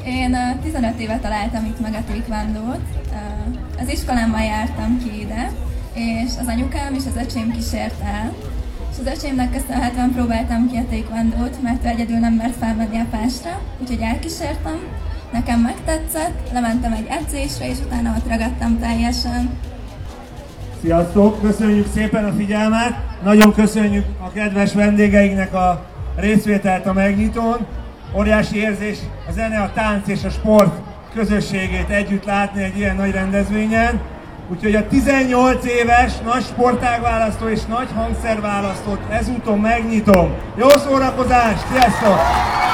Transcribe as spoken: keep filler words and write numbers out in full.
Én tizenöt éve találtam itt meg a taekwondót. Az iskolámmal jártam ki ide, és az anyukám és az öcsém kísért el. És az öcsémnek köszönhetően próbáltam ki a taekwondót, mert ő egyedül nem mert felmenni a pásra, úgyhogy elkísértem. Nekem megtetszett, lementem egy edzésre, és utána ott ragadtam teljesen. Sziasztok! Köszönjük szépen a figyelmet! Nagyon köszönjük a kedves vendégeinknek a részvételt a megnyitón. Óriási érzés a zene, a tánc és a sport közösségét együtt látni egy ilyen nagy rendezvényen. Úgyhogy a tizennyolc éves nagy sportágválasztó és nagy hangszerválasztót ezúton megnyitom. Jó szórakozást! Sziasztok!